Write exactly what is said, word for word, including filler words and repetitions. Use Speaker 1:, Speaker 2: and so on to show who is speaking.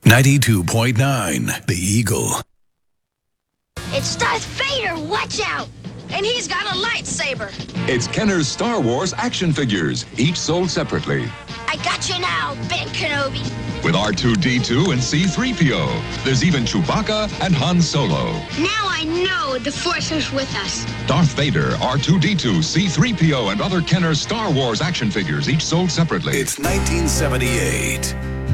Speaker 1: ninety-two point nine The Eagle.
Speaker 2: It's Darth Vader, watch out! And he's got a lightsaber.
Speaker 3: It's Kenner's Star Wars action figures, each sold separately.
Speaker 2: I got you now, Ben Kenobi.
Speaker 3: With R two D two and C three P O. There's even Chewbacca and Han Solo.
Speaker 2: Now I know the Force is with us.
Speaker 3: Darth Vader, R two D two, C three P O, and other Kenner Star Wars action figures, each sold separately.
Speaker 1: It's nineteen seventy-eight.